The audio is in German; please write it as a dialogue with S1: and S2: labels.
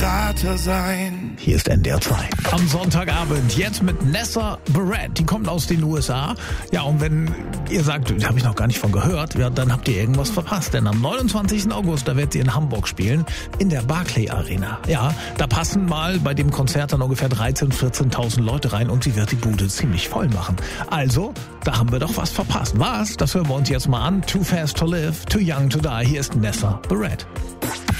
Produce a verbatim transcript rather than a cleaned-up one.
S1: Krater sein.
S2: Hier ist N D R zwei. Am Sonntagabend jetzt mit Nessa Barrett. Die kommt aus den U S A. Ja, und wenn ihr sagt, da habe ich noch gar nicht von gehört, ja, dann habt ihr irgendwas verpasst. Denn am neunundzwanzigsten August, da wird sie in Hamburg spielen, in der Barclay Arena. Ja, da passen mal bei dem Konzert dann ungefähr dreizehntausend, vierzehntausend Leute rein und sie wird die Bude ziemlich voll machen. Also, da haben wir doch was verpasst. Was? Das hören wir uns jetzt mal an. Too Fast to Live, Too Young to Die. Hier ist Nessa Barrett.